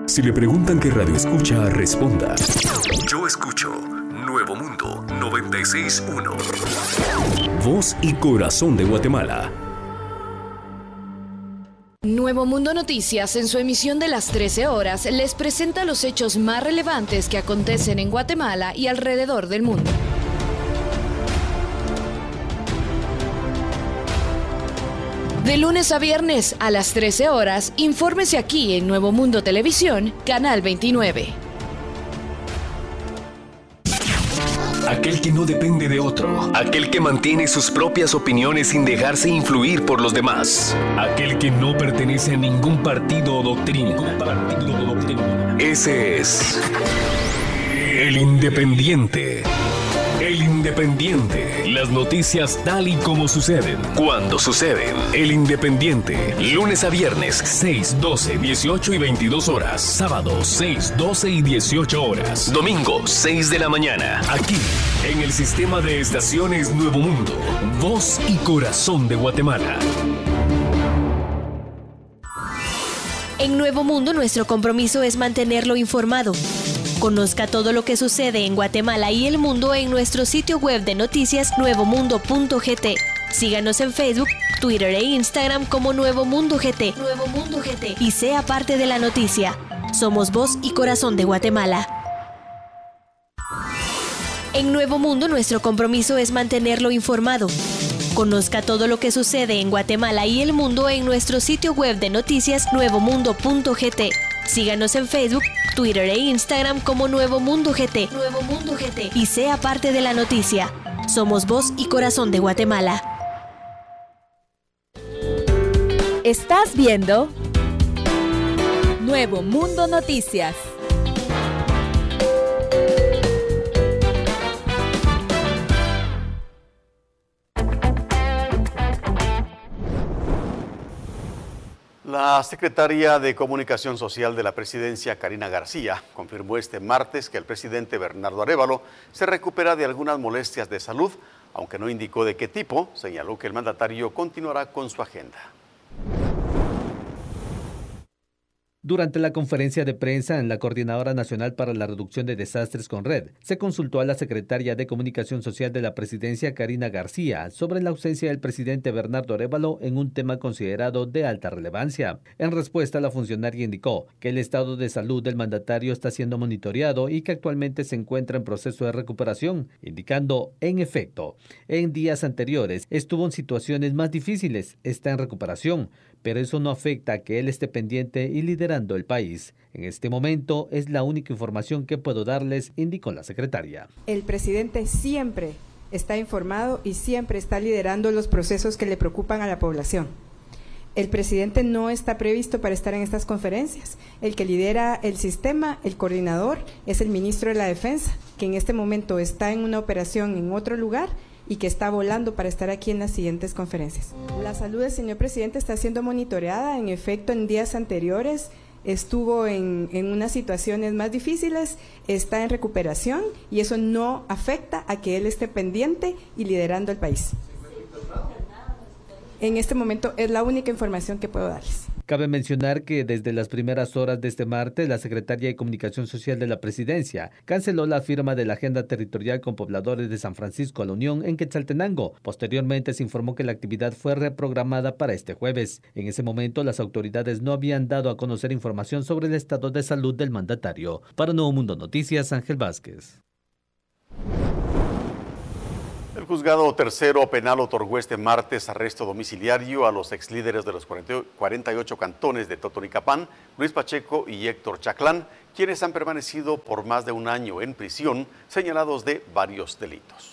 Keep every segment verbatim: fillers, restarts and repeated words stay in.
Si le preguntan qué radio escucha, responda: yo escucho Nuevo Mundo noventa y seis punto uno. Voz y corazón de Guatemala. Nuevo Mundo Noticias, en su emisión de las trece horas, les presenta los hechos más relevantes que acontecen en Guatemala y alrededor del mundo. De lunes a viernes a las trece horas, infórmese aquí en Nuevo Mundo Televisión, Canal veintinueve. Aquel que no depende de otro, aquel que mantiene sus propias opiniones sin dejarse influir por los demás, aquel que no pertenece a ningún partido o doctrina. Partido o doctrina. Ese es el Independiente. El Independiente. Las noticias tal y como suceden, cuando suceden. El Independiente. Lunes a viernes, seis, doce, dieciocho y veintidós horas. Sábado, seis, doce y dieciocho horas. Domingo, seis de la mañana. Aquí, en el sistema de estaciones Nuevo Mundo. Voz y corazón de Guatemala. En Nuevo Mundo, nuestro compromiso es mantenerlo informado. Conozca todo lo que sucede en Guatemala y el mundo en nuestro sitio web de noticias nuevo mundo punto g t. Síganos en Facebook, Twitter e Instagram como Nuevo Mundo G T. Nuevo Mundo G T. Y sea parte de la noticia. Somos voz y corazón de Guatemala. En Nuevo Mundo, nuestro compromiso es mantenerlo informado. Conozca todo lo que sucede en Guatemala y el mundo en nuestro sitio web de noticias nuevo mundo punto g t. Síganos en Facebook, Twitter e Instagram como Nuevo Mundo G T. Nuevo Mundo G T. Y sea parte de la noticia. Somos voz y corazón de Guatemala. Estás viendo Nuevo Mundo Noticias. La secretaria de Comunicación Social de la Presidencia, Karina García, confirmó este martes que el presidente Bernardo Arévalo se recupera de algunas molestias de salud, aunque no indicó de qué tipo. Señaló que el mandatario continuará con su agenda. Durante la conferencia de prensa en la Coordinadora Nacional para la Reducción de Desastres CONRED, se consultó a la secretaria de Comunicación Social de la Presidencia, Karina García, sobre la ausencia del presidente Bernardo Arévalo en un tema considerado de alta relevancia. En respuesta, la funcionaria indicó que el estado de salud del mandatario está siendo monitoreado y que actualmente se encuentra en proceso de recuperación, indicando, en efecto, en días anteriores estuvo en situaciones más difíciles, está en recuperación, pero eso no afecta a que él esté pendiente y liderando el país. En este momento es la única información que puedo darles, indicó la secretaria. El presidente siempre está informado y siempre está liderando los procesos que le preocupan a la población. El presidente no está previsto para estar en estas conferencias. El que lidera el sistema, el coordinador, es el ministro de la Defensa, que en este momento está en una operación en otro lugar y que está volando para estar aquí en las siguientes conferencias. La salud del señor presidente está siendo monitoreada. En efecto, en días anteriores estuvo en, en unas situaciones más difíciles, está en recuperación y eso no afecta a que él esté pendiente y liderando el país. En este momento es la única información que puedo darles. Cabe mencionar que desde las primeras horas de este martes, la Secretaría de Comunicación Social de la Presidencia canceló la firma de la agenda territorial con pobladores de San Francisco a la Unión en Quetzaltenango. Posteriormente se informó que la actividad fue reprogramada para este jueves. En ese momento, las autoridades no habían dado a conocer información sobre el estado de salud del mandatario. Para Nuevo Mundo Noticias, Ángel Vázquez. El juzgado tercero penal otorgó este martes arresto domiciliario a los exlíderes de los cuarenta y ocho cantones de Totonicapán, Luis Pacheco y Héctor Chaclán, quienes han permanecido por más de un año en prisión, señalados de varios delitos.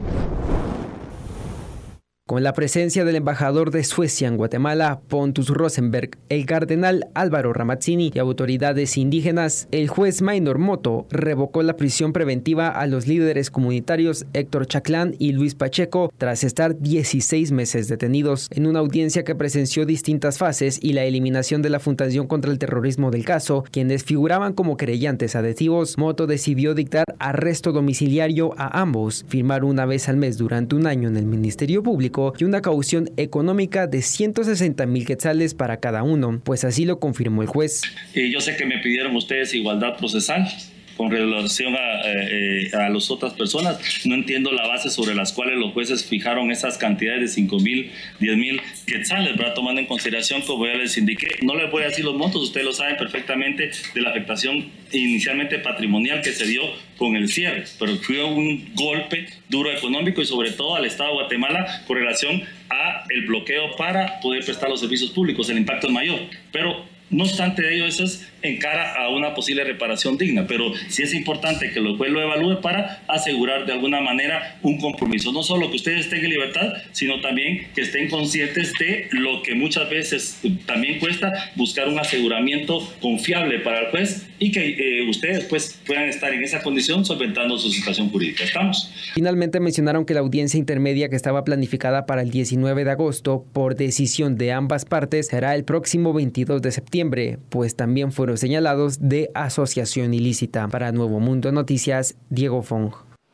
Con la presencia del embajador de Suecia en Guatemala, Pontus Rosenberg, el cardenal Álvaro Ramazzini y autoridades indígenas, el juez Maynor Moto revocó la prisión preventiva a los líderes comunitarios Héctor Chaclán y Luis Pacheco tras estar dieciséis meses detenidos. En una audiencia que presenció distintas fases y la eliminación de la Fundación contra el Terrorismo del caso, quienes figuraban como querellantes adhetivos, Moto decidió dictar arresto domiciliario a ambos, firmar una vez al mes durante un año en el Ministerio Público público y una caución económica de ciento sesenta mil quetzales para cada uno, pues así lo confirmó el juez. Y yo sé que me pidieron ustedes igualdad procesal con relación a, eh, a las otras personas. No entiendo la base sobre las cuales los jueces fijaron esas cantidades de cinco mil, diez mil quetzales, ¿verdad? Tomando en consideración, como ya les indiqué, no les voy a decir los montos, ustedes lo saben perfectamente, de la afectación inicialmente patrimonial que se dio con el cierre, pero fue un golpe duro económico y sobre todo al Estado de Guatemala con relación a el bloqueo para poder prestar los servicios públicos. El impacto es mayor, pero no obstante ello, eso es en cara a una posible reparación digna, pero sí es importante que el juez lo evalúe para asegurar de alguna manera un compromiso, no solo que ustedes estén en libertad, sino también que estén conscientes de lo que muchas veces también cuesta buscar un aseguramiento confiable para el juez y que eh, ustedes pues puedan estar en esa condición solventando su situación jurídica. ¿Estamos? Finalmente mencionaron que la audiencia intermedia que estaba planificada para el diecinueve de agosto por decisión de ambas partes será el próximo veintidós de septiembre, pues también fueron señalados de asociación ilícita. Para Nuevo Mundo Noticias, Diego Fong.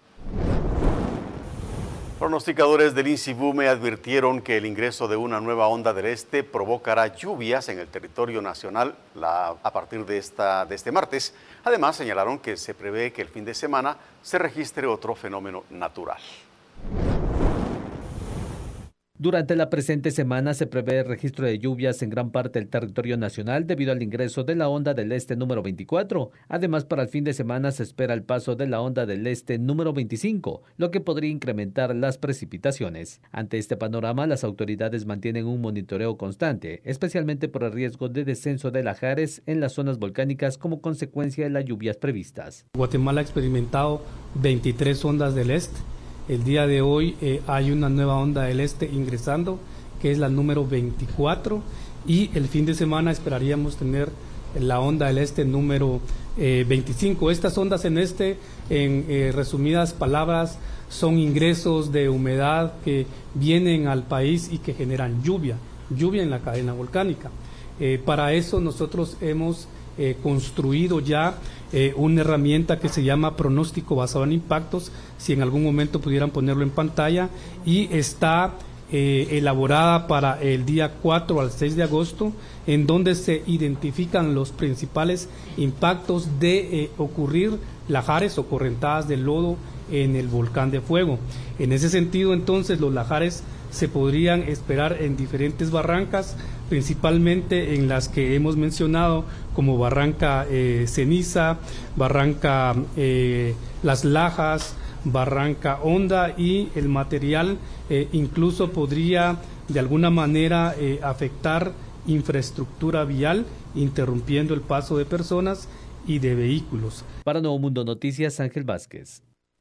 Pronosticadores del INSIBUME advirtieron que el ingreso de una nueva onda del este provocará lluvias en el territorio nacional la, a partir de, esta, de este martes. Además, señalaron que se prevé que el fin de semana se registre otro fenómeno natural. Durante la presente semana se prevé el registro de lluvias en gran parte del territorio nacional debido al ingreso de la onda del este número veinticuatro. Además, para el fin de semana se espera el paso de la onda del este número veinticinco, lo que podría incrementar las precipitaciones. Ante este panorama, las autoridades mantienen un monitoreo constante, especialmente por el riesgo de descenso de lajares en las zonas volcánicas como consecuencia de las lluvias previstas. Guatemala ha experimentado veintitrés ondas del este. El día de hoy eh, hay una nueva onda del este ingresando, que es la número veinticuatro, y el fin de semana esperaríamos tener la onda del este número eh, veinticinco. Estas ondas en este, en eh, resumidas palabras, son ingresos de humedad que vienen al país y que generan lluvia, lluvia en la cadena volcánica. Eh, para eso nosotros hemos eh, construido ya Eh, una herramienta que se llama pronóstico basado en impactos, si en algún momento pudieran ponerlo en pantalla, y está eh, elaborada para el día cuatro al seis de agosto, en donde se identifican los principales impactos de eh, ocurrir lajares o correntadas de lodo en el volcán de fuego. En ese sentido, entonces, los lajares se podrían esperar en diferentes barrancas, principalmente en las que hemos mencionado, como Barranca eh, Ceniza, Barranca eh, Las Lajas, Barranca Honda, y el material eh, incluso podría de alguna manera eh, afectar infraestructura vial, interrumpiendo el paso de personas y de vehículos. Para Nuevo Mundo Noticias, Ángel Vázquez.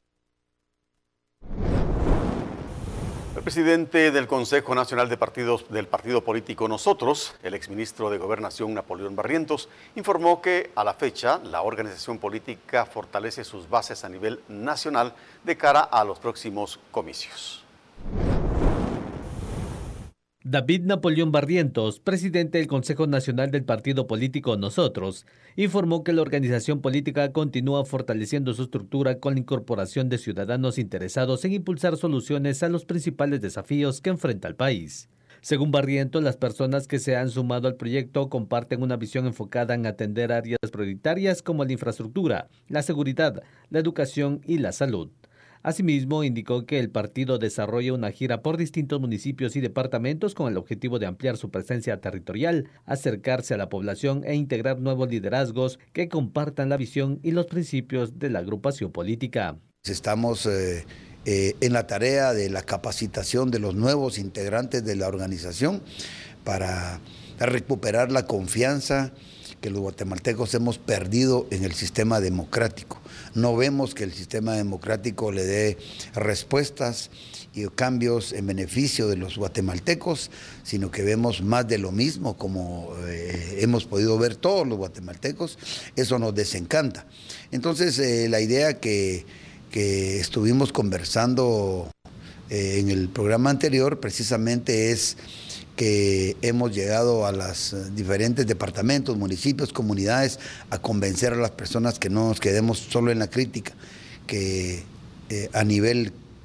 El presidente del Consejo Nacional de Partidos del Partido Político Nosotros, el exministro de Gobernación Napoleón Barrientos, informó que a la fecha la organización política fortalece sus bases a nivel nacional de cara a los próximos comicios. David Napoleón Barrientos, presidente del Consejo Nacional del Partido Político Nosotros, informó que la organización política continúa fortaleciendo su estructura con la incorporación de ciudadanos interesados en impulsar soluciones a los principales desafíos que enfrenta el país. Según Barrientos, las personas que se han sumado al proyecto comparten una visión enfocada en atender áreas prioritarias como la infraestructura, la seguridad, la educación y la salud. Asimismo, indicó que el partido desarrolla una gira por distintos municipios y departamentos con el objetivo de ampliar su presencia territorial, acercarse a la población e integrar nuevos liderazgos que compartan la visión y los principios de la agrupación política. Estamos eh, eh, en la tarea de la capacitación de los nuevos integrantes de la organización para recuperar la confianza que los guatemaltecos hemos perdido en el sistema democrático. No vemos que el sistema democrático le dé respuestas y cambios en beneficio de los guatemaltecos, sino que vemos más de lo mismo, como eh, hemos podido ver todos los guatemaltecos. Eso nos desencanta. Entonces, eh, la idea que, que estuvimos conversando eh, en el programa anterior precisamente es que hemos llegado a los diferentes departamentos, municipios, comunidades, a convencer a las personas que no nos quedemos solo en la crítica, que eh, a nivel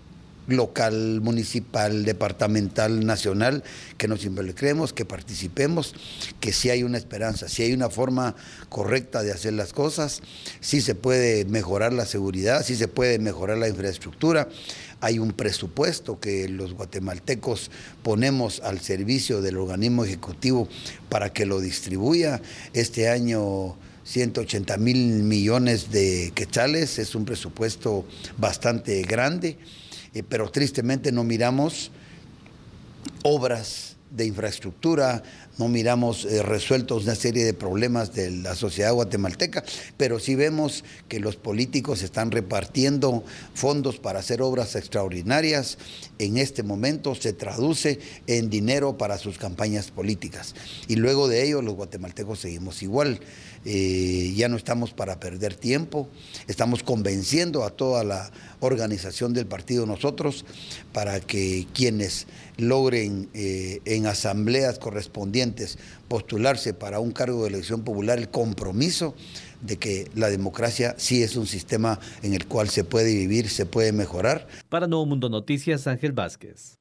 local, municipal, departamental, nacional, que nos involucremos, que participemos, que sí hay una esperanza, sí hay una forma correcta de hacer las cosas, sí se puede mejorar la seguridad, sí se puede mejorar la infraestructura. Hay un presupuesto que los guatemaltecos ponemos al servicio del organismo ejecutivo para que lo distribuya. Este año ciento ochenta mil millones de quetzales, es un presupuesto bastante grande, eh, pero tristemente no miramos obras de infraestructura, no miramos eh, resueltos una serie de problemas de la sociedad guatemalteca, pero sí vemos que los políticos están repartiendo fondos para hacer obras extraordinarias. En este momento se traduce en dinero para sus campañas políticas. Y luego de ello los guatemaltecos seguimos igual. Eh, ya no estamos para perder tiempo, estamos convenciendo a toda la organización del partido nosotros para que quienes logren eh, en asambleas correspondientes postularse para un cargo de elección popular el compromiso de que la democracia sí es un sistema en el cual se puede vivir, se puede mejorar. Para Nuevo Mundo Noticias, Ángel Vázquez.